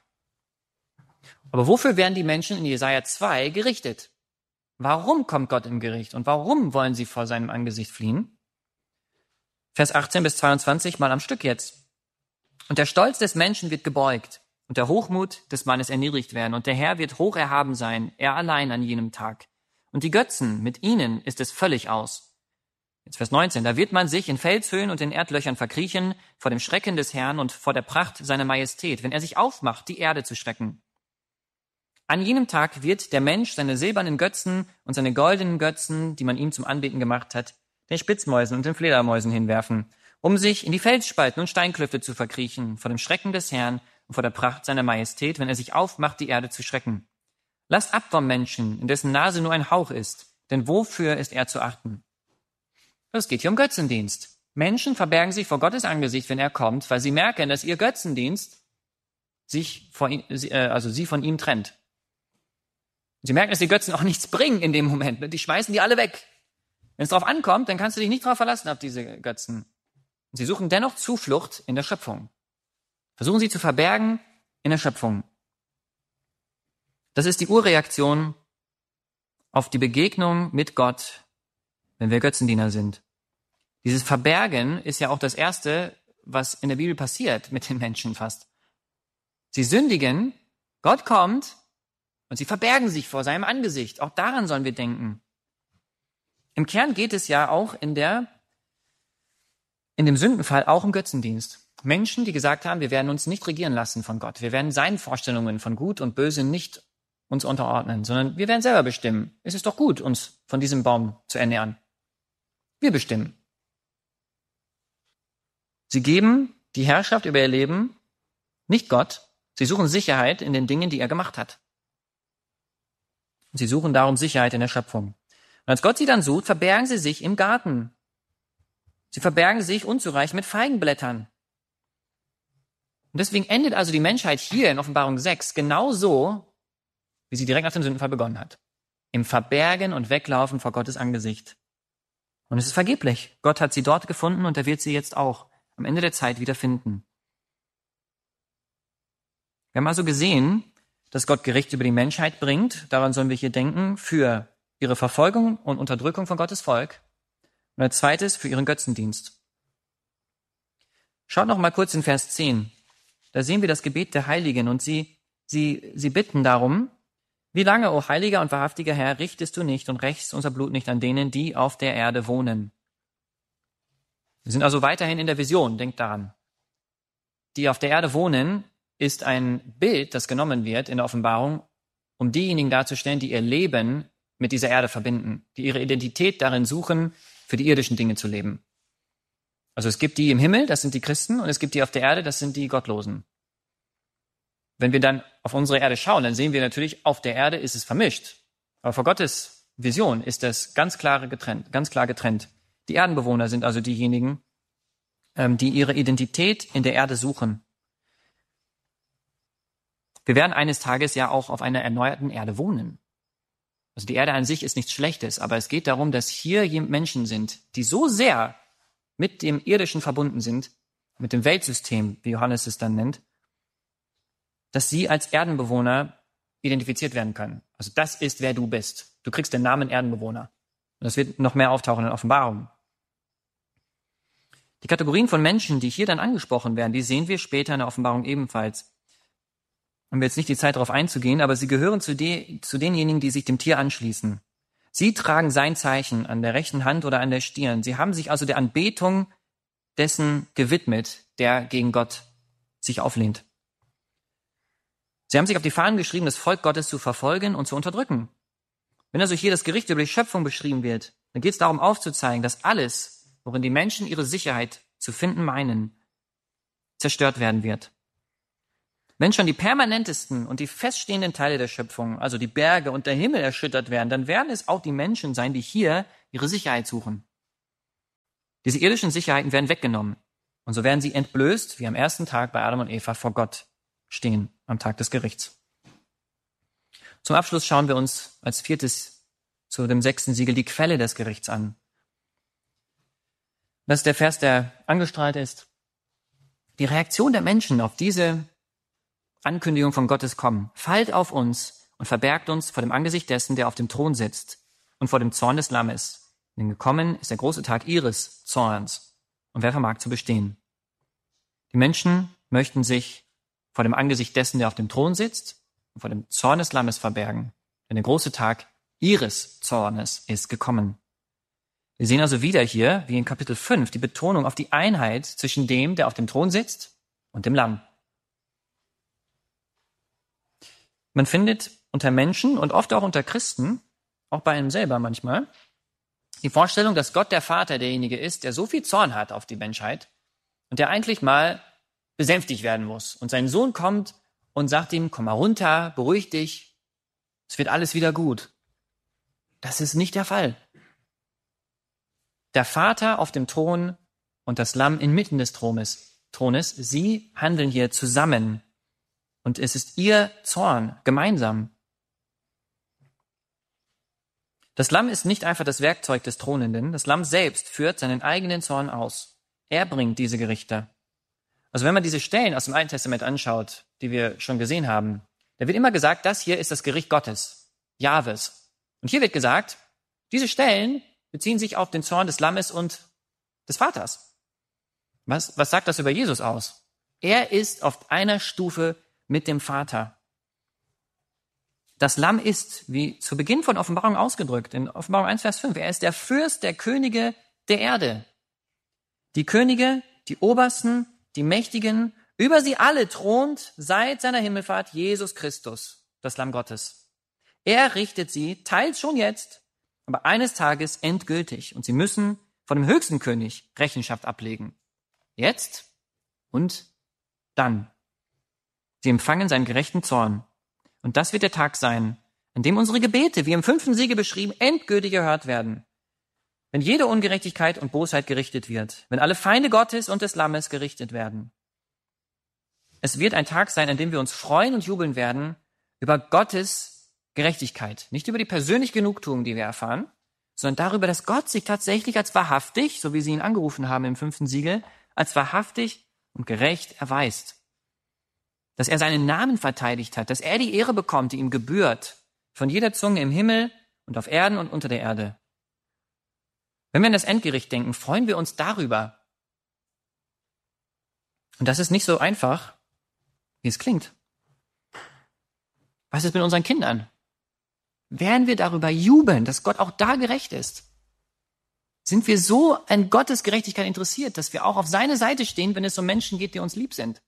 Aber wofür werden die Menschen in Jesaja 2 gerichtet? Warum kommt Gott im Gericht und warum wollen sie vor seinem Angesicht fliehen? Vers 18 bis 22 mal am Stück jetzt. Und der Stolz des Menschen wird gebeugt und der Hochmut des Mannes erniedrigt werden und der Herr wird hoch erhaben sein, er allein an jenem Tag. Und die Götzen, mit ihnen ist es völlig aus. Jetzt Vers 19, da wird man sich in Felshöhlen und in Erdlöchern verkriechen vor dem Schrecken des Herrn und vor der Pracht seiner Majestät, wenn er sich aufmacht, die Erde zu schrecken. An jenem Tag wird der Mensch seine silbernen Götzen und seine goldenen Götzen, die man ihm zum Anbeten gemacht hat, den Spitzmäusen und den Fledermäusen hinwerfen, um sich in die Felsspalten und Steinklüfte zu verkriechen vor dem Schrecken des Herrn und vor der Pracht seiner Majestät, wenn er sich aufmacht, die Erde zu schrecken. Lasst ab vom Menschen, in dessen Nase nur ein Hauch ist, denn wofür ist er zu achten? Es geht hier um Götzendienst. Menschen verbergen sich vor Gottes Angesicht, wenn er kommt, weil sie merken, dass ihr Götzendienst sie von ihm trennt. Sie merken, dass die Götzen auch nichts bringen in dem Moment. Die schmeißen die alle weg. Wenn es darauf ankommt, dann kannst du dich nicht darauf verlassen auf diese Götzen. Und sie suchen dennoch Zuflucht in der Schöpfung. Versuchen sie zu verbergen in der Schöpfung. Das ist die Urreaktion auf die Begegnung mit Gott, wenn wir Götzendiener sind. Dieses Verbergen ist ja auch das Erste, was in der Bibel passiert mit den Menschen fast. Sie sündigen, Gott kommt und sie verbergen sich vor seinem Angesicht. Auch daran sollen wir denken. Im Kern geht es ja auch in dem Sündenfall auch um Götzendienst. Menschen, die gesagt haben, wir werden uns nicht regieren lassen von Gott. Wir werden seinen Vorstellungen von Gut und Böse nicht uns unterordnen, sondern wir werden selber bestimmen. Es ist doch gut, uns von diesem Baum zu ernähren. Wir bestimmen. Sie geben die Herrschaft über ihr Leben nicht Gott. Sie suchen Sicherheit in den Dingen, die er gemacht hat. Sie suchen darum Sicherheit in der Schöpfung. Und als Gott sie dann sucht, verbergen sie sich im Garten. Sie verbergen sich unzureichend mit Feigenblättern. Und deswegen endet also die Menschheit hier in Offenbarung 6 genauso, wie sie direkt nach dem Sündenfall begonnen hat. Im Verbergen und Weglaufen vor Gottes Angesicht. Und es ist vergeblich. Gott hat sie dort gefunden und er wird sie jetzt auch am Ende der Zeit wieder finden. Wir haben also gesehen, dass Gott Gericht über die Menschheit bringt. Daran sollen wir hier denken, für ihre Verfolgung und Unterdrückung von Gottes Volk. Und als zweites für ihren Götzendienst. Schaut noch mal kurz in Vers 10. Da sehen wir das Gebet der Heiligen und sie bitten darum, wie lange, o heiliger und wahrhaftiger Herr, richtest du nicht und rächst unser Blut nicht an denen, die auf der Erde wohnen. Wir sind also weiterhin in der Vision, denkt daran. Die auf der Erde wohnen, ist ein Bild, das genommen wird in der Offenbarung, um diejenigen darzustellen, die ihr Leben mit dieser Erde verbinden, die ihre Identität darin suchen, für die irdischen Dinge zu leben. Also es gibt die im Himmel, das sind die Christen, und es gibt die auf der Erde, das sind die Gottlosen. Wenn wir dann auf unsere Erde schauen, dann sehen wir natürlich, auf der Erde ist es vermischt. Aber vor Gottes Vision ist das ganz klar getrennt. Die Erdenbewohner sind also diejenigen, die ihre Identität in der Erde suchen. Wir werden eines Tages ja auch auf einer erneuerten Erde wohnen. Also die Erde an sich ist nichts Schlechtes, aber es geht darum, dass hier Menschen sind, die so sehr mit dem Irdischen verbunden sind, mit dem Weltsystem, wie Johannes es dann nennt, dass sie als Erdenbewohner identifiziert werden können. Also das ist, wer du bist. Du kriegst den Namen Erdenbewohner. Und das wird noch mehr auftauchen in Offenbarung. Die Kategorien von Menschen, die hier dann angesprochen werden, die sehen wir später in der Offenbarung ebenfalls. Haben wir jetzt nicht die Zeit, darauf einzugehen, aber sie gehören zu denjenigen, die sich dem Tier anschließen. Sie tragen sein Zeichen an der rechten Hand oder an der Stirn. Sie haben sich also der Anbetung dessen gewidmet, der gegen Gott sich auflehnt. Sie haben sich auf die Fahnen geschrieben, das Volk Gottes zu verfolgen und zu unterdrücken. Wenn also hier das Gericht über die Schöpfung beschrieben wird, dann geht es darum aufzuzeigen, dass alles, worin die Menschen ihre Sicherheit zu finden meinen, zerstört werden wird. Wenn schon die permanentesten und die feststehenden Teile der Schöpfung, also die Berge und der Himmel erschüttert werden, dann werden es auch die Menschen sein, die hier ihre Sicherheit suchen. Diese irdischen Sicherheiten werden weggenommen. Und so werden sie entblößt, wie am ersten Tag bei Adam und Eva vor Gott stehen, am Tag des Gerichts. Zum Abschluss schauen wir uns als viertes zu dem 6. Siegel die Quelle des Gerichts an. Das ist der Vers, der angestrahlt ist. Die Reaktion der Menschen auf diese Ankündigung von Gottes Kommen: Fallt auf uns und verbergt uns vor dem Angesicht dessen, der auf dem Thron sitzt, und vor dem Zorn des Lammes. Denn gekommen ist der große Tag ihres Zorns. Und wer vermag zu bestehen? Die Menschen möchten sich vor dem Angesicht dessen, der auf dem Thron sitzt, und vor dem Zorn des Lammes verbergen. Denn der große Tag ihres Zornes ist gekommen. Wir sehen also wieder hier, wie in Kapitel 5, die Betonung auf die Einheit zwischen dem, der auf dem Thron sitzt, und dem Lamm. Man findet unter Menschen und oft auch unter Christen, auch bei einem selber manchmal, die Vorstellung, dass Gott der Vater derjenige ist, der so viel Zorn hat auf die Menschheit und der eigentlich mal besänftigt werden muss. Und sein Sohn kommt und sagt ihm: Komm mal runter, beruhig dich, es wird alles wieder gut. Das ist nicht der Fall. Der Vater auf dem Thron und das Lamm inmitten des Thrones, sie handeln hier zusammen. Und es ist ihr Zorn gemeinsam. Das Lamm ist nicht einfach das Werkzeug des Thronenden. Das Lamm selbst führt seinen eigenen Zorn aus. Er bringt diese Gerichte. Also wenn man diese Stellen aus dem Alten Testament anschaut, die wir schon gesehen haben, da wird immer gesagt, das hier ist das Gericht Gottes, Jahwes. Und hier wird gesagt, diese Stellen beziehen sich auf den Zorn des Lammes und des Vaters. Was sagt das über Jesus aus? Er ist auf einer Stufe mit dem Vater. Das Lamm ist, wie zu Beginn von Offenbarung ausgedrückt, in Offenbarung 1, Vers 5, er ist der Fürst der Könige der Erde. Die Könige, die Obersten, die Mächtigen, über sie alle thront seit seiner Himmelfahrt Jesus Christus, das Lamm Gottes. Er richtet sie, teils schon jetzt, aber eines Tages endgültig. Und sie müssen von dem höchsten König Rechenschaft ablegen. Jetzt und dann. Sie empfangen seinen gerechten Zorn. Und das wird der Tag sein, an dem unsere Gebete, wie im 5. Siegel beschrieben, endgültig erhört werden. Wenn jede Ungerechtigkeit und Bosheit gerichtet wird. Wenn alle Feinde Gottes und des Lammes gerichtet werden. Es wird ein Tag sein, an dem wir uns freuen und jubeln werden über Gottes Gerechtigkeit. Nicht über die persönliche Genugtuung, die wir erfahren, sondern darüber, dass Gott sich tatsächlich als wahrhaftig, so wie sie ihn angerufen haben im 5. Siegel, als wahrhaftig und gerecht erweist. Dass er seinen Namen verteidigt hat, dass er die Ehre bekommt, die ihm gebührt, von jeder Zunge im Himmel und auf Erden und unter der Erde. Wenn wir an das Endgericht denken, freuen wir uns darüber. Und das ist nicht so einfach, wie es klingt. Was ist mit unseren Kindern? Werden wir darüber jubeln, dass Gott auch da gerecht ist? Sind wir so an Gottes Gerechtigkeit interessiert, dass wir auch auf seine Seite stehen, wenn es um Menschen geht, die uns lieb sind?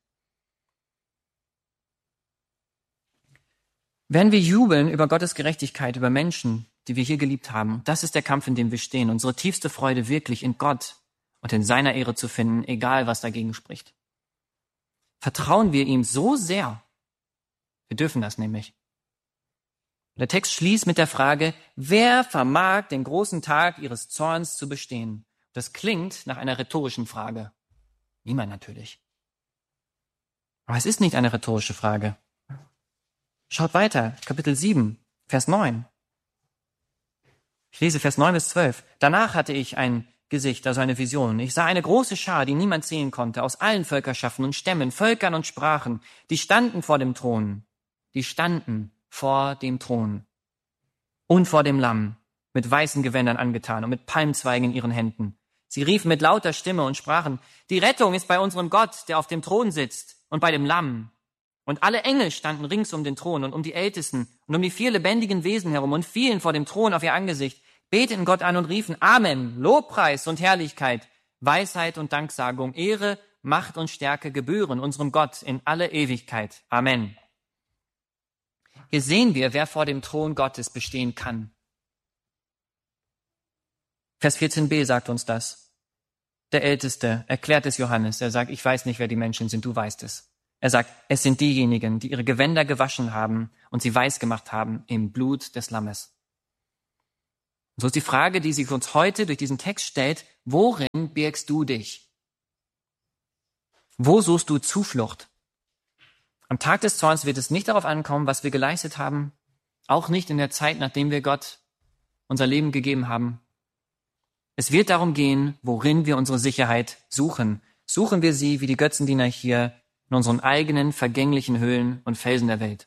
Werden wir jubeln über Gottes Gerechtigkeit, über Menschen, die wir hier geliebt haben? Das ist der Kampf, in dem wir stehen. Unsere tiefste Freude wirklich in Gott und in seiner Ehre zu finden, egal was dagegen spricht. Vertrauen wir ihm so sehr? Wir dürfen das nämlich. Der Text schließt mit der Frage, wer vermag den großen Tag ihres Zorns zu bestehen? Das klingt nach einer rhetorischen Frage. Niemand natürlich. Aber es ist nicht eine rhetorische Frage. Schaut weiter, Kapitel 7, Vers 9. Ich lese Vers 9 bis 12. Danach hatte ich ein Gesicht, also eine Vision. Ich sah eine große Schar, die niemand sehen konnte, aus allen Völkerschaften und Stämmen, Völkern und Sprachen. Die standen vor dem Thron. Die standen vor dem Thron und vor dem Lamm, mit weißen Gewändern angetan und mit Palmzweigen in ihren Händen. Sie riefen mit lauter Stimme und sprachen, die Rettung ist bei unserem Gott, der auf dem Thron sitzt, und bei dem Lamm. Und alle Engel standen rings um den Thron und um die Ältesten und um die 4 lebendigen Wesen herum und fielen vor dem Thron auf ihr Angesicht, beteten Gott an und riefen, Amen, Lobpreis und Herrlichkeit, Weisheit und Danksagung, Ehre, Macht und Stärke gebühren unserem Gott in alle Ewigkeit. Amen. Hier sehen wir, wer vor dem Thron Gottes bestehen kann. Vers 14b sagt uns das. Der Älteste erklärt es Johannes. Er sagt, ich weiß nicht, wer die Menschen sind, du weißt es. Er sagt, es sind diejenigen, die ihre Gewänder gewaschen haben und sie weiß gemacht haben im Blut des Lammes. Und so ist die Frage, die sich uns heute durch diesen Text stellt, worin birgst du dich? Wo suchst du Zuflucht? Am Tag des Zorns wird es nicht darauf ankommen, was wir geleistet haben, auch nicht in der Zeit, nachdem wir Gott unser Leben gegeben haben. Es wird darum gehen, worin wir unsere Sicherheit suchen. Suchen wir sie, wie die Götzendiener hier, in unseren eigenen vergänglichen Höhlen und Felsen der Welt.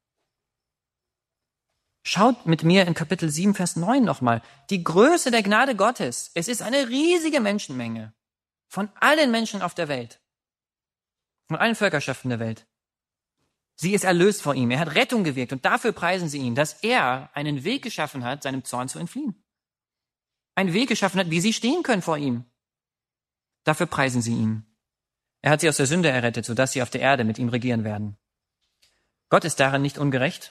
Schaut mit mir in Kapitel 7, Vers 9 nochmal. Die Größe der Gnade Gottes. Es ist eine riesige Menschenmenge von allen Menschen auf der Welt, von allen Völkerschaften der Welt. Sie ist erlöst vor ihm. Er hat Rettung gewirkt und dafür preisen sie ihn, dass er einen Weg geschaffen hat, seinem Zorn zu entfliehen. Einen Weg geschaffen hat, wie sie stehen können vor ihm. Dafür preisen sie ihn. Er hat sie aus der Sünde errettet, sodass sie auf der Erde mit ihm regieren werden. Gott ist darin nicht ungerecht.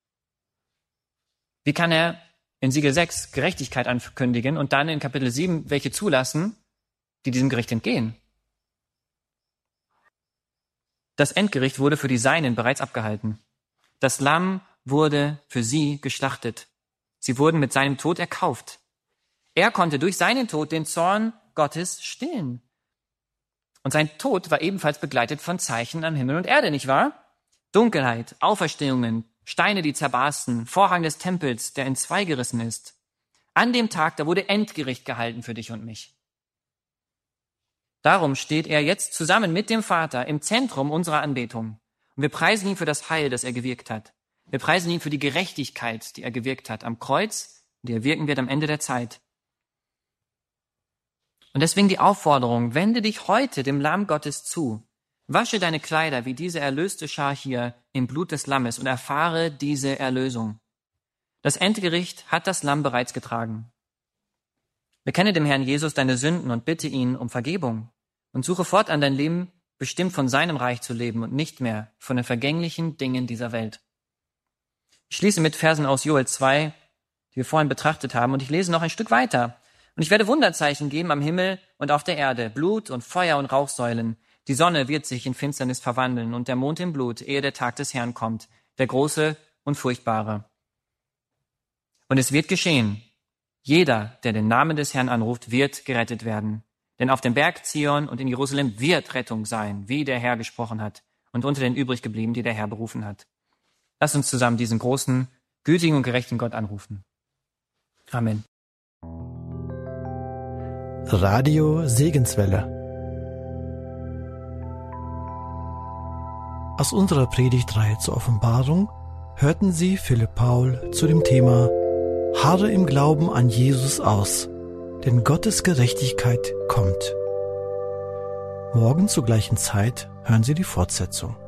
Wie kann er in Siegel 6 Gerechtigkeit ankündigen und dann in Kapitel 7 welche zulassen, die diesem Gericht entgehen? Das Endgericht wurde für die Seinen bereits abgehalten. Das Lamm wurde für sie geschlachtet. Sie wurden mit seinem Tod erkauft. Er konnte durch seinen Tod den Zorn Gottes stillen. Und sein Tod war ebenfalls begleitet von Zeichen an Himmel und Erde, nicht wahr? Dunkelheit, Auferstehungen, Steine, die zerbarsten, Vorhang des Tempels, der entzwei gerissen ist. An dem Tag, da wurde Endgericht gehalten für dich und mich. Darum steht er jetzt zusammen mit dem Vater im Zentrum unserer Anbetung. Und wir preisen ihn für das Heil, das er gewirkt hat. Wir preisen ihn für die Gerechtigkeit, die er gewirkt hat am Kreuz, die er wirken wird am Ende der Zeit. Und deswegen die Aufforderung, wende dich heute dem Lamm Gottes zu. Wasche deine Kleider wie diese erlöste Schar hier im Blut des Lammes und erfahre diese Erlösung. Das Endgericht hat das Lamm bereits getragen. Bekenne dem Herrn Jesus deine Sünden und bitte ihn um Vergebung und suche fortan dein Leben bestimmt von seinem Reich zu leben und nicht mehr von den vergänglichen Dingen dieser Welt. Ich schließe mit Versen aus Joel 2, die wir vorhin betrachtet haben, und ich lese noch ein Stück weiter. Und ich werde Wunderzeichen geben am Himmel und auf der Erde, Blut und Feuer und Rauchsäulen. Die Sonne wird sich in Finsternis verwandeln und der Mond in Blut, ehe der Tag des Herrn kommt, der große und furchtbare. Und es wird geschehen, jeder, der den Namen des Herrn anruft, wird gerettet werden. Denn auf dem Berg Zion und in Jerusalem wird Rettung sein, wie der Herr gesprochen hat, und unter den übriggeblieben, die der Herr berufen hat. Lasst uns zusammen diesen großen, gütigen und gerechten Gott anrufen. Amen. Radio Segenswelle. Aus unserer Predigtreihe zur Offenbarung hörten Sie Philipp Paul zu dem Thema Harre im Glauben an Jesus aus, denn Gottes Gerechtigkeit kommt. Morgen zur gleichen Zeit hören Sie die Fortsetzung.